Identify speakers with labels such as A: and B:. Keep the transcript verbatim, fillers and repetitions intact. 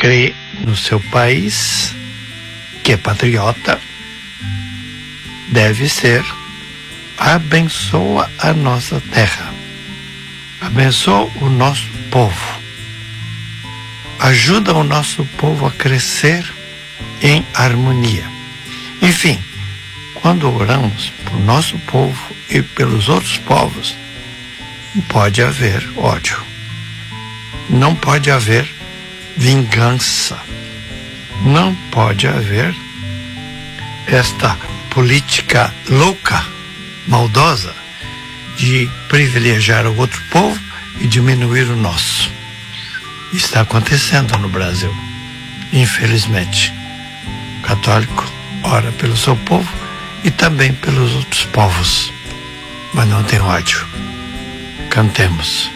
A: crê no seu país, que é patriota, deve ser: abençoa a nossa terra, abençoa o nosso povo, ajuda o nosso povo a crescer em harmonia. Enfim, quando oramos por nosso povo e pelos outros povos, não pode haver ódio, não pode haver vingança, não pode haver esta política louca, maldosa, de privilegiar o outro povo e diminuir o nosso. Está acontecendo no Brasil, infelizmente. O católico ora pelo seu povo e também pelos outros povos, mas não tem ódio. Cantemos.